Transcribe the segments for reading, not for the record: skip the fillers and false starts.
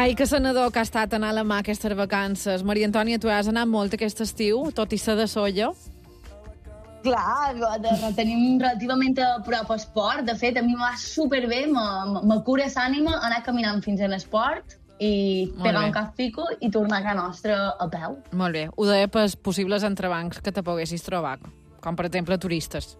Ai, que senador que ha estat anar a la mà aquestes vacances. Maria Antònia, tu has anat molt aquest estiu, tot i ser de Sóller? Clar, tenim relativament a prop esport. De fet, a mi va superbé, me cura l'ànima anar caminant fins a l'esport i pegar un caffico i tornar a casa nostra a peu. Molt bé. Ho deia pels possibles entrebancs que te poguessis trobar, com per exemple turistes.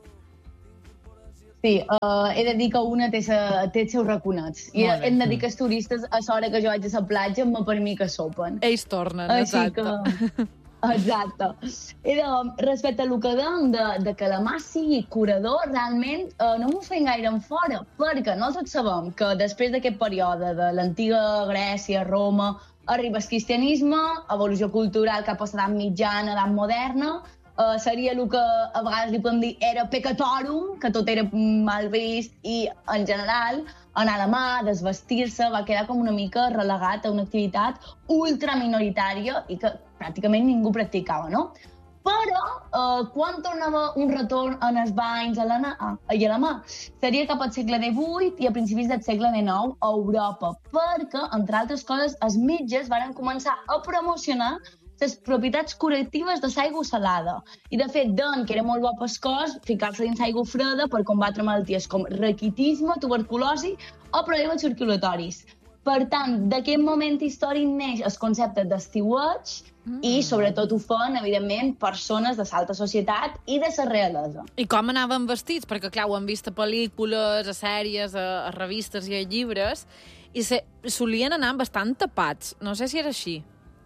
Sí, he de dir que una té els seus raconets. I hem de dir que els turistes, a l'hora que jo vaig a la platja, per mi que sopen. Ells tornen, exacte. Exacte. Respecte al que dèiem de que la mà sigui curador, realment no m'ho feien gaire en fora, perquè nosaltres sabem que després d'aquest període de l'antiga Grècia, Roma, arriba el cristianisme, evolució cultural cap a l'edat mitjana, edat moderna, seria el que a vegades li podem dir era peccatorum, que tot era mal vist i, en general, anar a la mà, desvestir-se, va quedar com una mica relegat a una activitat ultraminoritària i que pràcticament ningú practicava, no? Però, quan tornava un retorn en els banys i a la mà? Seria cap al segle XVIII i a principis del segle XIX a Europa, perquè, entre altres coses, els metges van començar a promocionar les propietats curatives de l'aigua salada. I, de fet, deien que era molt bo pel cos ficar-se dins aigua freda per combatre malalties com raquitisme, tuberculosi o problemes circulatoris. Per tant, d'aquest moment històric neix el concepte d'estiueig i, sobretot, ho fan, evidentment, persones de l'alta societat i de la realesa. I com anaven vestits? Perquè, clar, ho han vist a pel·lícules, a sèries, a revistes i a llibres, i solien anar bastant tapats. No sé si era així.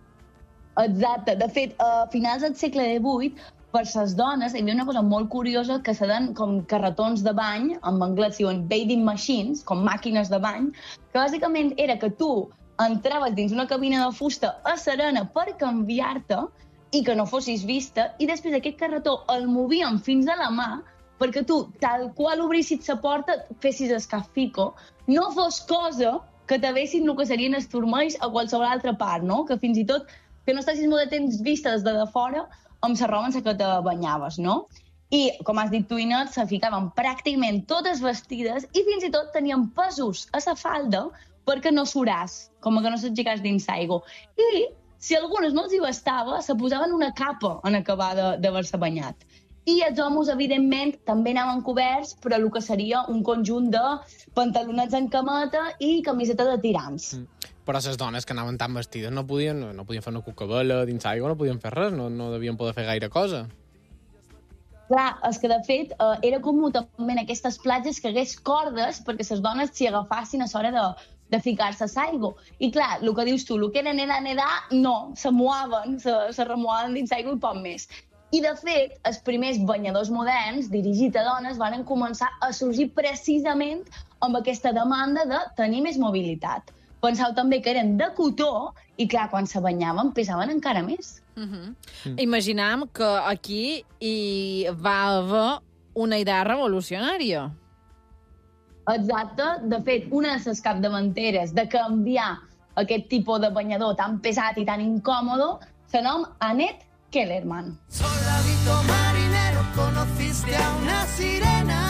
Exacte. De fet, a finals del segle XVIII, per les dones, hi havia una cosa molt curiosa que se deien com carretons de bany, en anglès diuen bathing machines, com màquines de bany, que bàsicament era que tu entraves dins una cabina de fusta a serena per canviar-te i que no fossis vista, i després aquest carretó el movien fins a la mà perquè tu, tal qual obrissis la porta, fessis el caffico, no fos cosa que t'avessin el que serien els turmells a qualsevol altra part, no? Que fins i tot que no estàs molt de temps vista des de fora amb la roba en la que te banyaves, no? I, com has dit tu, Inet, se ficaven pràcticament totes vestides i fins i tot tenien pesos a la falda perquè no suràs, com que no s'aixecàs dins l'aigua. I, si algunes no els hi bastava, se posaven una capa en acabar d'haver-se banyat. I els homes, evidentment, també anaven coberts, però el que seria un conjunt de pantalonets en cameta i camiseta de tirants. Però les dones que anaven tan vestides no podien fer una cucabella dins l'aigua, no podien fer res, no devien poder fer gaire cosa. Clar, és que de fet era comú també en aquestes platges que hagués cordes perquè les dones s'hi agafassin a l'hora de ficar-se a l'aigua. I clar, el que dius tu, el que era nedar, no, se moaven, se remoaven dins l'aigua i poc més. I, de fet, els primers banyadors moderns, dirigits a dones, van començar a sorgir precisament amb aquesta demanda de tenir més mobilitat. Pensau també que eren de cotó i, clar, quan se banyaven pesaven encara més. Imaginam que aquí hi va haver una idea revolucionària. Exacte. De fet, una de les capdavanteres de canviar aquest tipus de banyador tan pesat i tan incòmodo se nom Annette Kellerman. Soldadito marinero, conociste a una sirena.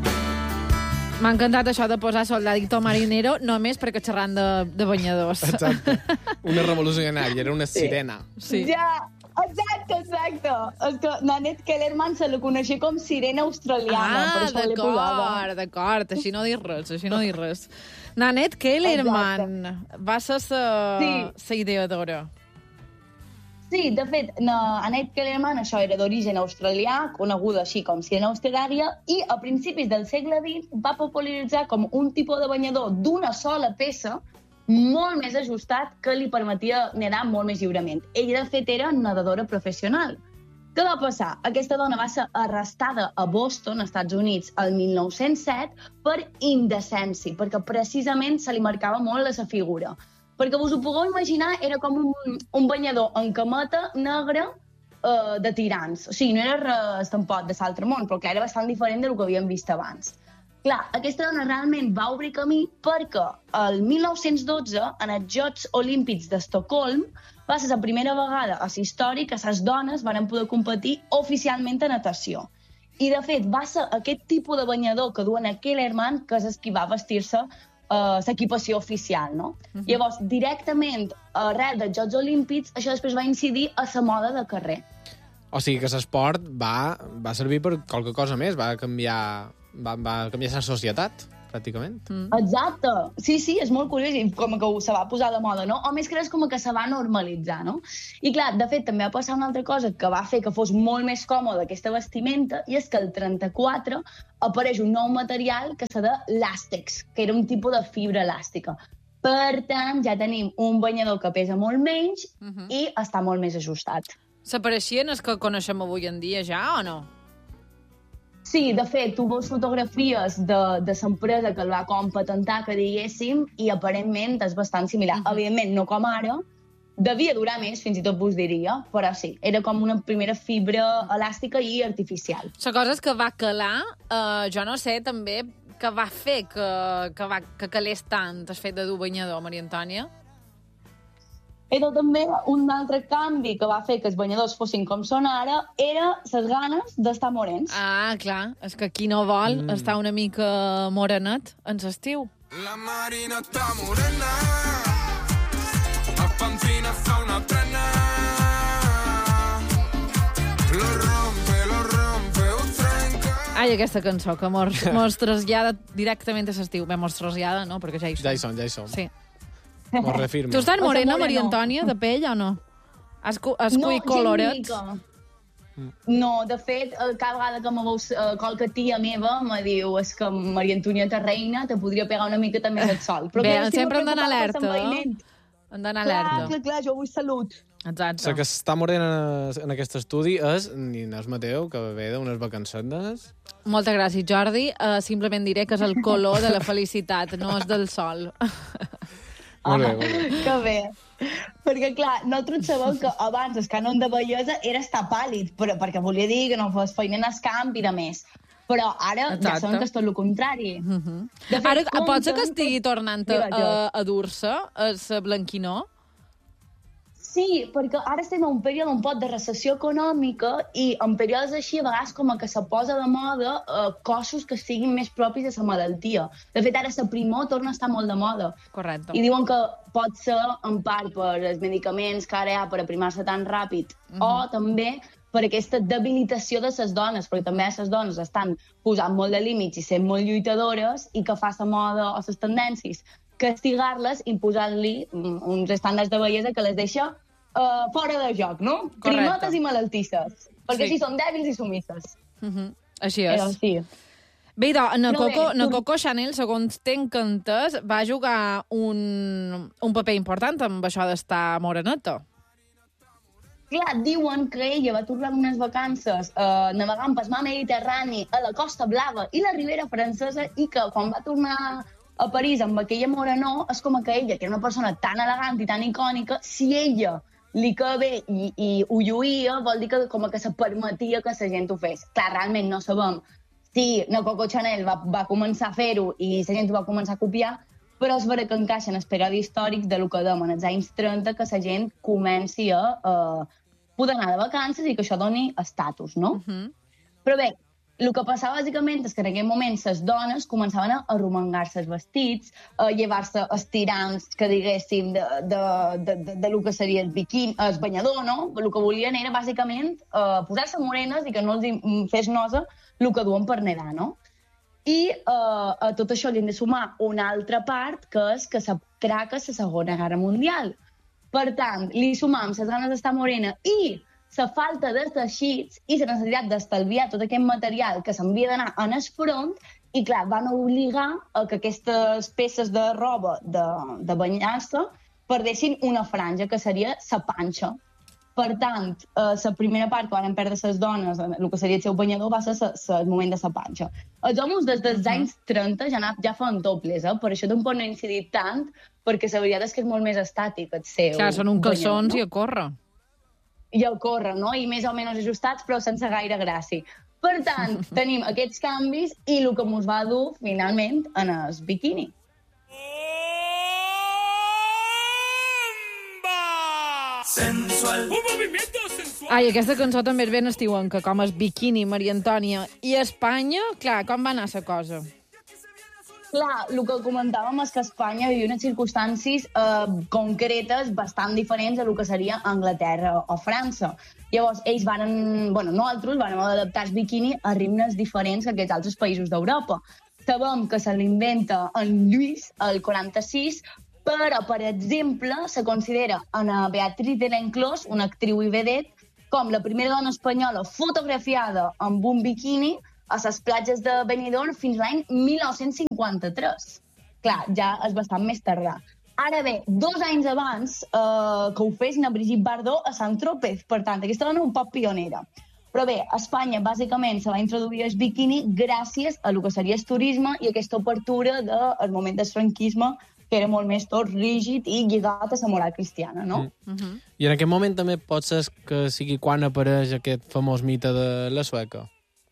M'ha encantat això de posar soldadito marinero només perquè xerrant de banyadors. Exacte. Una revolucionària, era una sirena. Sí. Ja, exacte. És que Annette Kellerman se la coneixia com sirena australiana. Per això l'he posada. D'acord. Així no dir res. Annette Kellerman va ser la ideadora. Sí, de fet, Annette Kellerman, això era d'origen australià, coneguda així com sirena australiària, i a principis del segle XX va popularitzar com un tipus de banyador d'una sola peça molt més ajustat que li permetia nedar molt més lliurement. Ella, de fet, era nedadora professional. Què va passar? Aquesta dona va ser arrestada a Boston, Estats Units, el 1907 per indecència, perquè precisament se li marcava molt la figura. Perquè vos ho pugueu imaginar, era com un banyador en cameta negra de tirants. O sigui, no era res tampoc de l'altre món, però clar, era bastant diferent del que havíem vist abans. Clar, aquesta dona realment va obrir camí perquè el 1912, en els Jocs Olímpics d'Estocolm, va ser la primera vegada a la història que les dones van poder competir oficialment a natació. I, de fet, va ser aquest tipus de banyador que duen a Kellerman que és el que va vestir-se l'equipació oficial, no? Llavors, directament, arrel dels Jocs Olímpics, això després va incidir a la moda de carrer. O sigui que l'esport va servir per qualque cosa més, va canviar la societat, pràcticament. Exacte. Sí, és molt curiós, i com que se va posar de moda, no? O més que res com que se va normalitzar, no? I clar, de fet, també va passar una altra cosa que va fer que fos molt més còmode aquesta vestimenta, i és que el 34 apareix un nou material que és de l'àstex, que era un tipus de fibra elàstica. Per tant, ja tenim un banyador que pesa molt menys i està molt més ajustat. S'apareixien els que coneixem avui en dia ja, o no? Sí, de fet, tu veus fotografies de l'empresa que el va com patentar, que diguéssim, i aparentment és bastant similar. Evidentment, no com ara, devia durar més, fins i tot vos diria, però sí, era com una primera fibra elàstica i artificial. La cosa és que va calar, jo no sé també què va fer que calés tant el fet de dur banyador, Maria Antònia. Però també un altre canvi que va fer que els banyadors fossin com són ara era les ganes d'estar morens. Ah, clar, és que qui no vol estar una mica morenet en l'estiu. La Marina està morena, a Pampina fa una prena, lo rompe, ho trenca. Ai, aquesta cançó que mos trasllada directament a l'estiu. Bé, mos trasllada, no, perquè ja hi som. Ja hi som. Sí. M'ho refirmo. Tu estàs morena, Maria Antònia, de pell o no? Has cuit colorets? No, de fet, cada vegada que me veus qualque tia meva me diu és que Maria Antonieta reina te podria pegar una miqueta més el sol. Però bé, sempre hem d'anar alerta. Hem d'anar alerta. Clar, jo vull salut. Exacte. La que està morena en aquest estudi és Inés Mateu, que ve d'unes vacances. Moltes gràcies, Jordi. Simplement diré que és el color de la felicitat, no és del sol. Molt bé. Que bé. Perquè, clar, nosaltres sabem que abans el cànon de bellesa era estar pàl·lid, perquè volia dir que no fos feina en el camp i de més. Però ara ja sabem que és tot el contrari. De fet, ara, pot ser que estigui tornant a dur-se, a blanquinor? Sí, perquè ara estem en un període un pot de recessió econòmica i en períodes així a vegades com que se posa de moda cossos que siguin més propis de la malaltia. De fet, ara la primor torna a estar molt de moda. Correcte. I diuen que pot ser en part per els medicaments que ara hi ha per aprimar-se tan ràpid o també per aquesta debilitació de les dones, perquè també les dones estan posant molt de límits i sent molt lluitadores i que fa la moda o les tendències castigar-les imposant-li uns estàndards de bellesa que les deixa fora de joc, no? Primotes i malaltisses. Perquè així són dèbils i sumisses. Així és. Però sí. Bé, na Coco Chanel, segons t'enc entès, va jugar un paper important amb això d'estar moreneta. Clar, diuen que ella va tornar d'unes vacances navegant pel mar Mediterrani a la Costa Blava i la Ribera Francesa i que quan va tornar a París amb aquella morenor és com que ella, que era una persona tan elegant i tan icònica, si ella li queda bé i ho lluïa, vol dir que com que se permetia que la gent ho fes. Clar, realment no sabem si la Coco Chanel va començar a fer-ho i la gent ho va començar a copiar, però és vera que encaixa en el periodi històric de lo que dèiem en els anys 30 que la gent comenci a poder anar de vacances i que això doni estatus, no? Però bé, el que passava bàsicament és que en aquell moment les dones començaven a arromangar-se els vestits, a llevar-se estirants, que diguéssim, de lo que seria el biquini, el banyador, no? El que volien era bàsicament posar-se morenes i que no els fes nosa el que duen per nedar, no? I a tot això li hem de sumar una altra part, que és que s'atraca la Segona Guerra Mundial. Per tant, li sumam les ganes d'estar morena i la falta de teixits i la necessitat d'estalviar tot aquest material que s'havia d'anar en el front i, clar, van obligar a que aquestes peces de roba de banyar-se perdessin una franja, que seria la panxa. Per tant, la primera part que van perdre les dones, el que seria el seu banyador, va ser el moment de la panxa. Els homes des dels anys 30 ja fan dobles, per això tampoc no he incidit tant, perquè la veritat és que és molt més estàtic el seu. Clar, són un calçons i a córrer. I a córrer, no? I més o menys ajustats, però sense gaire gràcia. Per tant, tenim aquests canvis i el que ens va dur, finalment, en el biquini. Sensual. Un movimiento sensual. Ai, aquesta cançó també és ben estiuenca, com el biquini, Maria Antònia. I a Espanya, clar, com va anar la cosa? Clar, el que comentàvem és que Espanya vivia unes circumstàncies concretes bastant diferents a el que seria Anglaterra o França. Llavors, ells nosaltres vàrem adaptar el biquini a ritmes diferents que aquests altres països d'Europa. Sabem que se l'inventa en Lluís, el 46, però, per exemple, se considera Ana Beatriz de l'Enclòs, una actriu i vedet, com la primera dona espanyola fotografiada amb un biquini a les platges de Benidorm fins l'any 1953. Clar, ja és bastant més tardà. Ara bé, 2 anys abans que ho fes na Brigitte Bardot a Saint-Tropez. Per tant, aquesta dona un poc pionera. Però bé, a Espanya, bàsicament, se va introduir el biquini gràcies a el que seria el turisme i aquesta obertura del moment del franquisme, que era molt més tot rígid i lligat a la moral cristiana, no? I en aquest moment també pot ser que sigui quan apareix aquest famós mite de la sueca.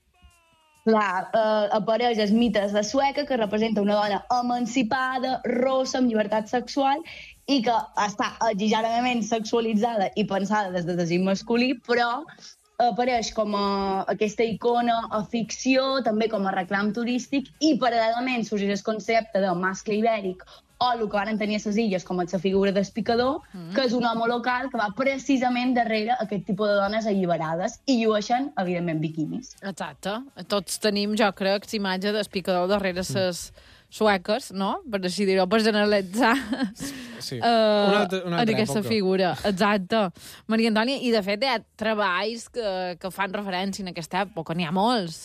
Clar, apareix el mite de sueca, que representa una dona emancipada, rossa, amb llibertat sexual, i que està exageradament sexualitzada i pensada des del desig masculí, però apareix com a aquesta icona a ficció, també com a reclam turístic, i paral·lelament sorgeix el concepte de mascle ibèric, o el que van tenir a les illes com a la figura del picador, que és un home local que va precisament darrere aquest tipus de dones alliberades i llueixen, evidentment, biquinis. Exacte. Tots tenim, jo crec, l'imatge del picador darrere les sueques, no? Per així dir-ho, per generalitzar Sí. Una altra en aquesta època. figura. Exacte. Maria Antònia, i de fet hi ha treballs que fan referència en aquesta època, n'hi ha molts.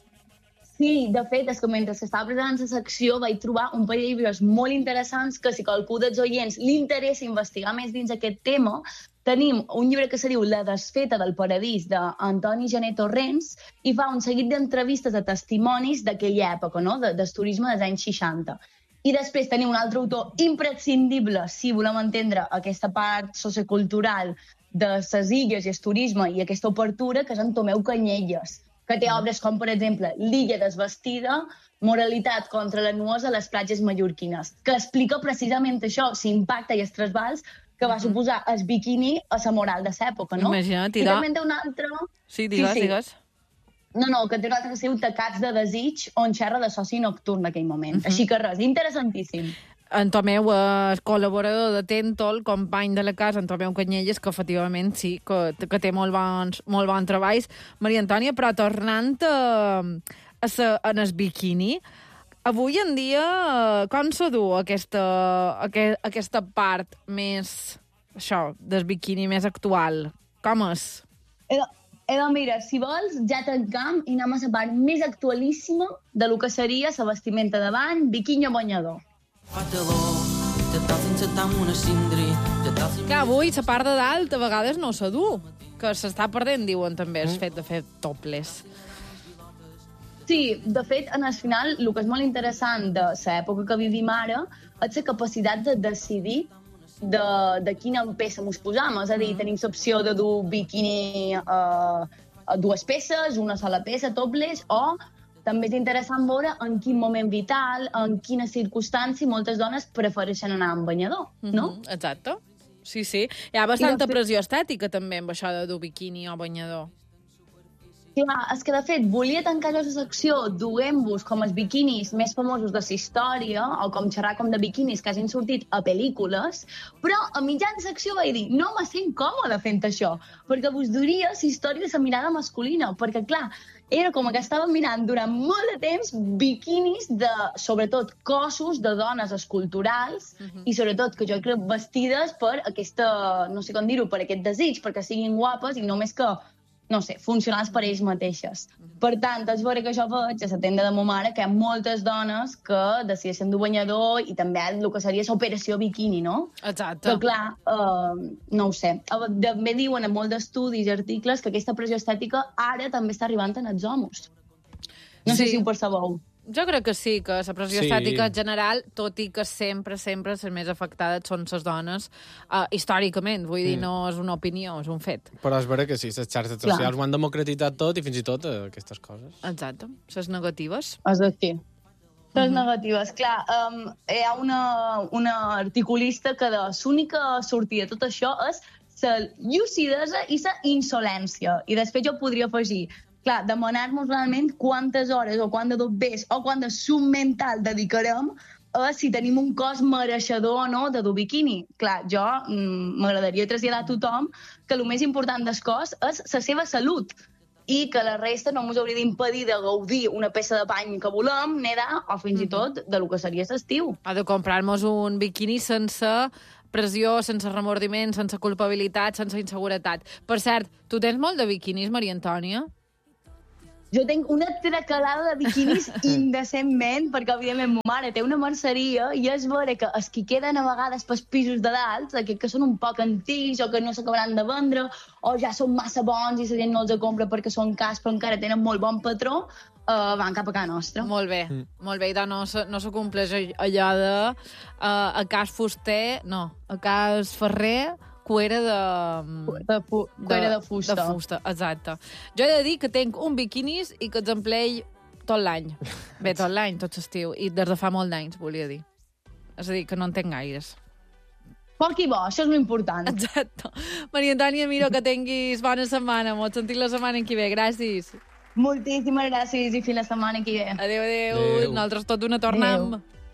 Sí, de fet, és que mentre s'estava presentant la secció vaig trobar un parell de llibres molt interessants que si qualcú dels oients li interessa investigar més dins aquest tema, tenim un llibre que se diu La desfeta del paradís d'Antoni Gené Torrents i fa un seguit d'entrevistes de testimonis d'aquella època, no? Del turisme dels anys 60. I després tenim un altre autor imprescindible si volem entendre aquesta part sociocultural de les illes i el turisme i aquesta obertura, que és en Tomeu Canyelles, que té obres com, per exemple, L'illa desvestida, Moralitat contra la nuesa a les platges mallorquines, que explica precisament això, l'impacte i els trasbals que va suposar el biquini a la moral de l'època, no? Imagina't, I també té un altre... Sí, digues. No, que té un altre que es diu Tacats de desig, on xerra de soci nocturn en aquell moment. Així que res, interessantíssim. En Tomeu és col·laborador de Tentol, company de la casa, en Tomeu Canyelles, que efectivament sí, que té molt bons treballs. Maria Antònia, però tornant en el biquini, avui en dia com se du aquesta part més, això, del biquini més actual? Com és? Mira, si vols, ja tancam i anem a la part més actualíssima de lo que seria la vestimenta de bany, biquini o banyador. Que avui la part de dalt a vegades no se du, que s'està perdent, diuen també, el fet de fer topless. Sí, de fet, en el final, el que és molt interessant de l'època que vivim ara és la capacitat de decidir de quina peça mos posam. És a dir, tenim l'opció de dur biquini a 2 peces, una sola peça, topless, o també és interessant veure en quin moment vital, en quina circumstància moltes dones prefereixen anar amb banyador, no? Exacte. Sí. Hi ha bastanta pressió estètica també amb això de dur biquini o banyador. Clar, és que de fet volia tancar la secció duent-vos com els biquinis més famosos de la història o com xerrar com de biquinis que hagin sortit a pel·lícules, però a mitjan secció vaig dir no me sent còmode fent això, perquè vos duria la història de la mirada masculina, perquè clar, era com que estava mirant durant molt de temps biquinis de, sobretot, cossos de dones esculturals i sobretot, que jo crec, vestides per aquesta, no sé com dir-ho, per aquest desig, perquè siguin guapes i només que no sé, funcionals per ells mateixes. Per tant, és vera que jo veig a la tenda de ma mare que hi ha moltes dones que decideixen dur banyador i també el que seria l'operació biquini, no? Exacte. Però clar, no ho sé. També diuen en molts d'estudis i articles que aquesta pressió estètica ara també està arribant en els homes. No sé si ho percebeu. Jo crec que sí, que la pressió estètica en general, tot i que sempre les més afectades són les dones, històricament, vull dir, no és una opinió, és un fet. Però és vera que sí, les xarxes socials ho han democratitzat tot i fins i tot aquestes coses. Exacte, les negatives. És així. Les negatives, clar. Hi ha una articulista que l'única sortida de tot això és la llucidesa i la insolència. I després jo podria afegir clar, demanar-nos realment quantes hores o quant de dobbers o quant de sum mental dedicarem a si tenim un cos mereixedor o no de dur biquini. Clar, jo m'agradaria traslladar a tothom que el més important del cos és la seva salut i que la resta no ens hauria d'impedir de gaudir una peça de pany que volem, nedar o fins i tot de lo que seria l'estiu. Ha de comprar-nos un biquini sense pressió, sense remordiment, sense culpabilitat, sense inseguretat. Per cert, tu tens molt de biquinis, Maria Antònia? Jo tinc una tracalada de biquinis indecentment, perquè, evidentment, ma mare té una merceria i és vera que els que queden a vegades pels pisos de dalt, que són un poc antics o que no s'acabaran de vendre o ja són massa bons i la gent no els compra perquè són cars però encara tenen molt bon patró, van cap a casa nostra. Molt bé, molt bé. I no se compleix allò de a cas fuster, no, a cas ferrer, cuera de fusta. De fusta, exacte. Jo he de dir que tinc un biquinis i que els emplei tot l'any. Bé, tot l'any, tot l'estiu. I des de fa molt d'anys, volia dir. És a dir, que no en tinc gaires. Poc i bo, això és l'important. Exacte. Maria Antònia, miro que tinguis bona setmana. M'ho sentit la setmana que ve. Gràcies. Moltíssimes gràcies i fins la setmana que ve. Adéu, adéu. Nosaltres tot una tornam. Adéu.